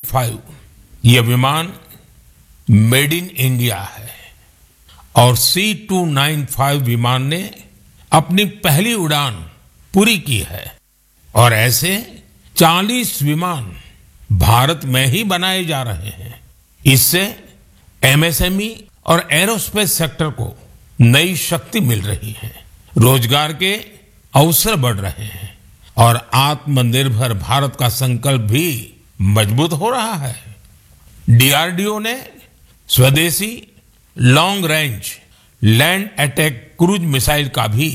C295 ये विमान made in India है और C295 विमान ने अपनी पहली उड़ान पूरी की है और ऐसे 40 विमान भारत में ही बनाए जा रहे हैं। इससे एमएसएमई और एरोस्पेस सेक्टर को नई शक्ति मिल रही है, रोजगार के अवसर बढ़ रहे हैं और आत्मनिर्भर भारत का संकल्प भी मजबूत हो रहा है। डीआरडीओ ने स्वदेशी long range land attack cruise missile का भी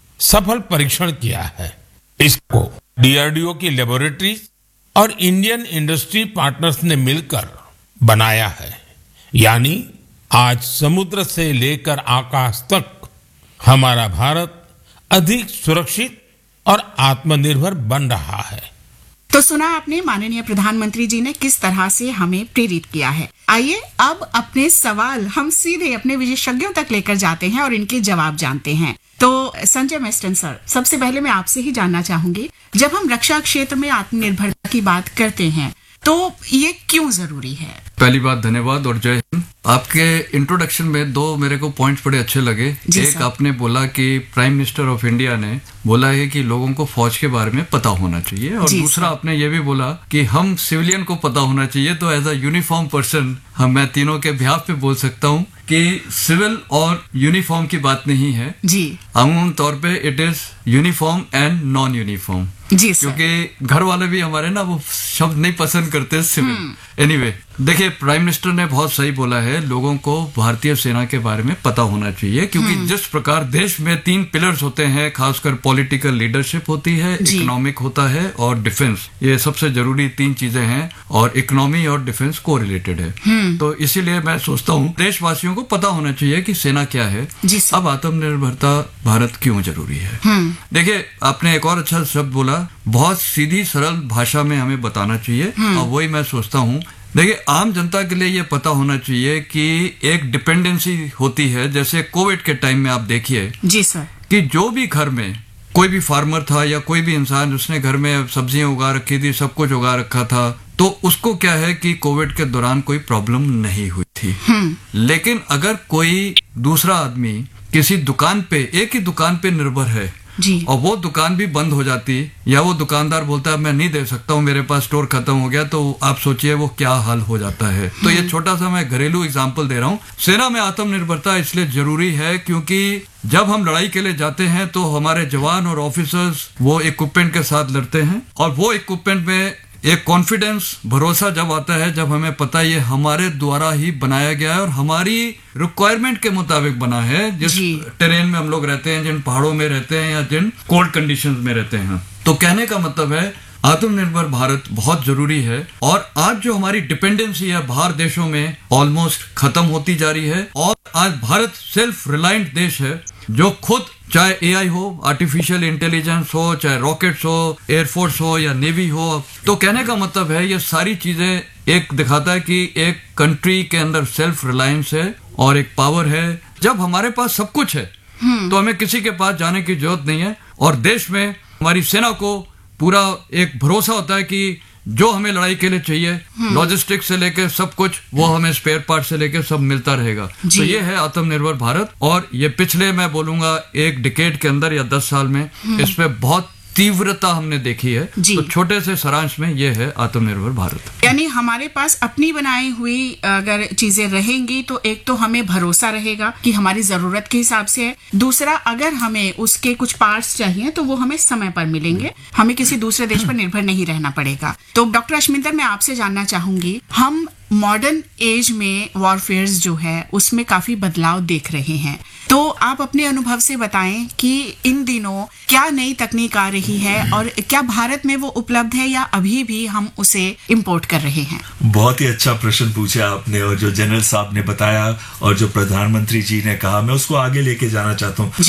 सफल परीक्षण किया है। इसको डीआरडीओ की लेबोरेटरीज और इंडियन इंडस्ट्री पार्टनर्स ने मिलकर बनाया है। यानी आज समुद्र से लेकर आकाश तक हमारा भारत अधिक सुरक्षित और आत्मनिर्भर बन रहा है। तो सुना आपने माननीय प्रधानमंत्री जी ने किस तरह से हमें प्रेरित किया है। आइए अब अपने सवाल हम सीधे अपने विशेषज्ञों तक लेकर जाते हैं और इनके जवाब जानते हैं। तो संजय मेस्टन सर, सबसे पहले मैं आपसे ही जानना चाहूंगी, जब हम रक्षा क्षेत्र में आत्मनिर्भरता की बात करते हैं तो ये क्यों जरूरी है? पहली बात धन्यवाद और जय हिंद। आपके इंट्रोडक्शन में दो मेरे को पॉइंट्स बड़े अच्छे लगे। एक आपने बोला कि प्राइम मिनिस्टर ऑफ इंडिया ने बोला है कि लोगों को फौज के बारे में पता होना चाहिए और दूसरा आपने ये भी बोला कि हम सिविलियन को पता होना चाहिए। तो एज अ यूनिफॉर्म पर्सन मैं तीनों के बिहाफ पे बोल सकता हूँ कि सिविल और यूनिफॉर्म की बात नहीं है जी, अमूमन तौर पे it is uniform and non uniform जी, क्योंकि घर वाले भी हमारे ना वो शब्द नहीं पसंद करते सिविल। एनीवे, देखिए प्राइम मिनिस्टर ने बहुत सही बोला है, लोगों को भारतीय सेना के बारे में पता होना चाहिए क्योंकि जिस प्रकार देश में 3 पिलर्स होते हैं, खासकर पॉलिटिकल लीडरशिप होती है, इकोनॉमिक होता है और डिफेंस, ये सबसे जरूरी 3 चीजें हैं और इकोनॉमी और डिफेंस को रिलेटेड है। तो इसीलिए मैं सोचता हूँ देशवासियों को पता होना चाहिए कि सेना क्या है, अब आत्मनिर्भरता भारत क्यों जरूरी है। देखिए आपने एक और अच्छा शब्द बोला, बहुत सीधी सरल भाषा में हमें बताना चाहिए और वही मैं सोचता हूँ। देखिए आम जनता के लिए ये पता होना चाहिए कि एक डिपेंडेंसी होती है, जैसे कोविड के टाइम में आप देखिए जी सर, कि जो भी घर में कोई भी फार्मर था या कोई भी इंसान उसने घर में सब्जियां उगा रखी थी, सब कुछ उगा रखा था, तो उसको क्या है कि कोविड के दौरान कोई प्रॉब्लम नहीं हुई थी। लेकिन अगर कोई दूसरा आदमी किसी दुकान पे, एक ही दुकान पे निर्भर है और वो दुकान भी बंद हो जाती या वो दुकानदार बोलता है मैं नहीं दे सकता हूँ, मेरे पास स्टोर खत्म हो गया, तो आप सोचिए वो क्या हाल हो जाता है। तो ये छोटा सा मैं घरेलू एग्जांपल दे रहा हूँ। सेना में आत्मनिर्भरता इसलिए जरूरी है क्योंकि जब हम लड़ाई के लिए जाते हैं तो हमारे जवान और ऑफिसर्स वो इक्विपमेंट के साथ लड़ते हैं और वो इक्विपमेंट में एक कॉन्फिडेंस, भरोसा जब आता है, जब हमें पता है ये हमारे द्वारा ही बनाया गया है और हमारी रिक्वायरमेंट के मुताबिक बना है, जिस टेरेन में हम लोग रहते हैं, जिन पहाड़ों में रहते हैं या जिन कोल्ड कंडीशंस में रहते हैं। तो कहने का मतलब है आत्मनिर्भर भारत बहुत जरूरी है और आज जो हमारी डिपेंडेंसी है बाहर देशों में ऑलमोस्ट खत्म होती जा रही है और आज भारत सेल्फ रिलायंट देश है जो खुद, चाहे एआई हो, आर्टिफिशियल इंटेलिजेंस हो, चाहे रॉकेट्स हो, एयरफोर्स हो या नेवी हो। तो कहने का मतलब है ये सारी चीजें एक दिखाता है कि एक कंट्री के अंदर सेल्फ रिलायंस है और एक पावर है। जब हमारे पास सब कुछ है तो हमें किसी के पास जाने की जरूरत नहीं है और देश में हमारी सेना को पूरा एक भरोसा होता है कि जो हमें लड़ाई के लिए चाहिए, लॉजिस्टिक्स से लेके सब कुछ, वो हमें स्पेयर पार्ट से लेके सब मिलता रहेगा। तो ये है आत्मनिर्भर भारत और ये पिछले मैं बोलूंगा 1 डिकेड के अंदर या 10 साल में इसमें बहुत तीव्रता हमने देखी है। तो छोटे से सारांश में ये है आत्मनिर्भर भारत। यानी हमारे पास अपनी बनाई हुई अगर चीजें रहेंगी तो एक तो हमें भरोसा रहेगा कि हमारी जरूरत के हिसाब से है, दूसरा अगर हमें उसके कुछ पार्ट्स चाहिए तो वो हमें समय पर मिलेंगे, हमें किसी दूसरे देश पर निर्भर नहीं रहना पड़ेगा। तो डॉक्टर अश्मिंदर, मैं आपसे जानना चाहूंगी, हम मॉडर्न एज में वॉरफेयर्स जो है उसमें काफी बदलाव देख रहे हैं, तो आप अपने अनुभव से बताएं कि इन दिनों क्या नई तकनीक आ रही है और क्या भारत में वो उपलब्ध है या अभी भी हम उसे इंपोर्ट कर रहे हैं? बहुत ही अच्छा प्रश्न पूछा आपने और जो जनरल साहब ने बताया और जो प्रधानमंत्री जी ने कहा, मैं उसको आगे लेके जाना चाहता हूँ।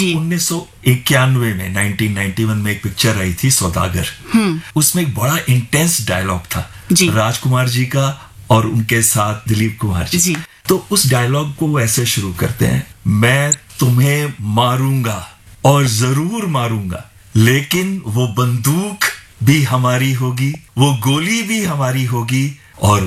1991 में 1991 में एक पिक्चर आई थी सौदागर, उसमें एक बड़ा इंटेंस डायलॉग था राजकुमार जी का और उनके साथ दिलीप कुमार जी। तो उस डायलॉग को ऐसे शुरू करते हैं, मैं तुम्हें मारूंगा और जरूर मारूंगा, लेकिन वो बंदूक भी हमारी होगी, वो गोली भी हमारी होगी और